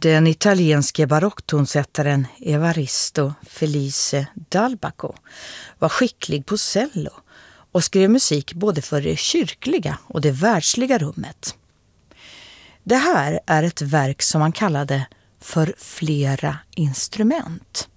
Den italienske barocktonsättaren Evaristo Felice Dalbacco var skicklig på cello och skrev musik både för det kyrkliga och det världsliga rummet. Det här är ett verk som han kallade för flera instrument.